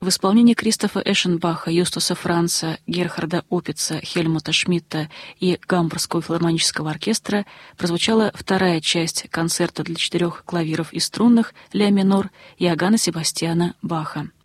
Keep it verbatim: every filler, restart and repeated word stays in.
В исполнении Кристофа Эшенбаха, Юстуса Франца, Герхарда Опица, Хельмута Шмидта и Гамбургского филармонического оркестра прозвучала вторая часть концерта для четырех клавиров и струнных ля минор Иоганна Себастьяна Баха.